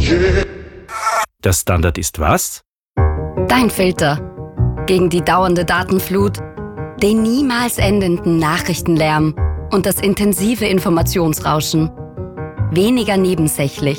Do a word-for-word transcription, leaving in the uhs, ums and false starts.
Der Standard ist was? Dein Filter. Gegen die dauernde Datenflut, den niemals endenden Nachrichtenlärm und das intensive Informationsrauschen. Weniger nebensächlich.